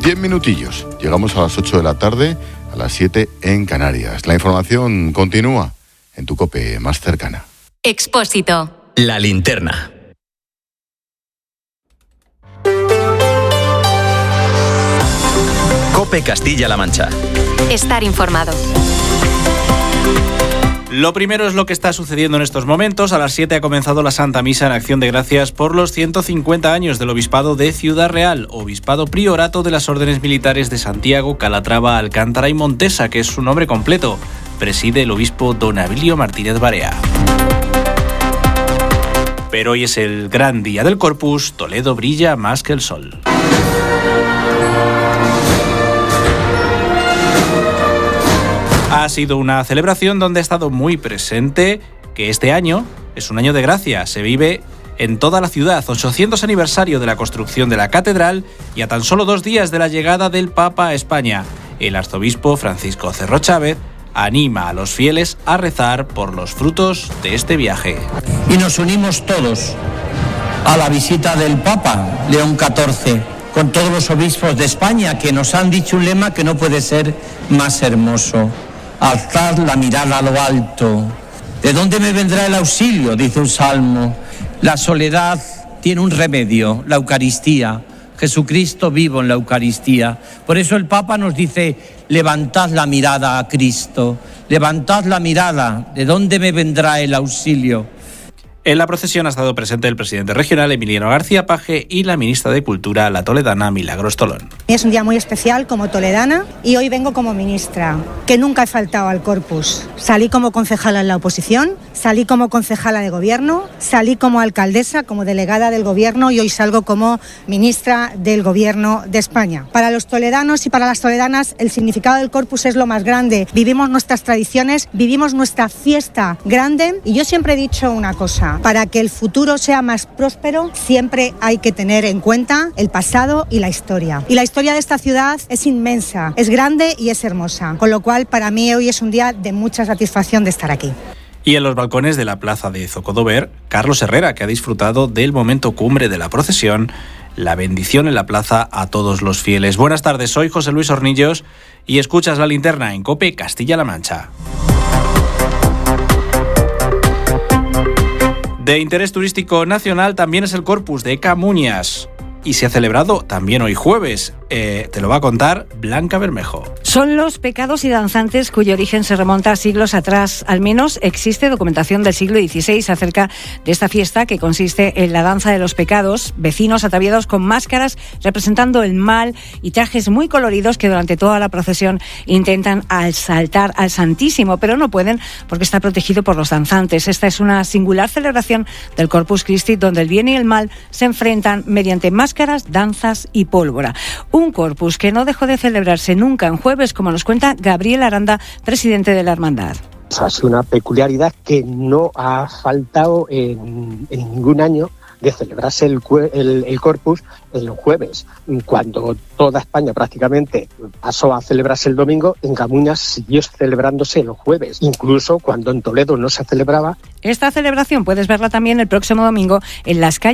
10 minutillos. Llegamos a las 8 de la tarde, a las 7 en Canarias. La información continúa en tu COPE más cercana. Expósito. La linterna. COPE Castilla-La Mancha. Estar informado. Lo primero es lo que está sucediendo en estos momentos. A las 7 ha comenzado la Santa Misa en Acción de Gracias por los 150 años del Obispado de Ciudad Real, Obispado Priorato de las Órdenes Militares de Santiago, Calatrava, Alcántara y Montesa, que es su nombre completo. Preside el obispo don Abilio Martínez Barea. Pero hoy es el gran día del Corpus. Toledo brilla más que el sol. Ha sido una celebración donde ha estado muy presente que este año es un año de gracia. Se vive en toda la ciudad, 800 aniversario de la construcción de la catedral y a tan solo 2 días de la llegada del Papa a España. El arzobispo Francisco Cerro Chávez anima a los fieles a rezar por los frutos de este viaje. Y nos unimos todos a la visita del Papa León XIV, con todos los obispos de España que nos han dicho un lema que no puede ser más hermoso. Alzad la mirada a lo alto. ¿De dónde me vendrá el auxilio?, dice un salmo. La soledad tiene un remedio, la Eucaristía. Jesucristo vivo en la Eucaristía. Por eso el Papa nos dice, levantad la mirada a Cristo. Levantad la mirada. ¿De dónde me vendrá el auxilio? En la procesión ha estado presente el presidente regional Emiliano García Paje y la ministra de Cultura, la toledana Milagros Tolón. Es un día muy especial como toledana y hoy vengo como ministra, que nunca he faltado al Corpus. Salí como concejala en la oposición, salí como concejala de gobierno, salí como alcaldesa, como delegada del gobierno y hoy salgo como ministra del gobierno de España. Para los toledanos y para las toledanas el significado del Corpus es lo más grande. Vivimos nuestras tradiciones, vivimos nuestra fiesta grande y yo siempre he dicho una cosa. Para que el futuro sea más próspero, siempre hay que tener en cuenta el pasado y la historia. Y la historia de esta ciudad es inmensa, es grande y es hermosa. Con lo cual, para mí hoy es un día de mucha satisfacción de estar aquí. Y en los balcones de la plaza de Zocodover, Carlos Herrera, que ha disfrutado del momento cumbre de la procesión, la bendición en la plaza a todos los fieles. Buenas tardes, soy José Luis Hornillos y escuchas La Linterna en COPE Castilla-La Mancha. De interés turístico nacional también es el Corpus de Camuñas y se ha celebrado también hoy jueves. Te lo va a contar Blanca Bermejo. Son los pecados y danzantes cuyo origen se remonta a siglos atrás. Al menos existe documentación del siglo XVI acerca de esta fiesta que consiste en la danza de los pecados, vecinos ataviados con máscaras representando el mal y trajes muy coloridos que durante toda la procesión intentan asaltar al Santísimo, pero no pueden porque está protegido por los danzantes. Esta es una singular celebración del Corpus Christi donde el bien y el mal se enfrentan mediante máscaras, danzas y pólvora. Un Corpus que no dejó de celebrarse nunca en jueves, como nos cuenta Gabriel Aranda, presidente de la Hermandad. Ha sido una peculiaridad que no ha faltado en ningún año de celebrarse el Corpus en los jueves. Cuando toda España prácticamente pasó a celebrarse el domingo, en Camuñas siguió celebrándose los jueves, incluso cuando en Toledo no se celebraba. Esta celebración puedes verla también el próximo domingo en las calles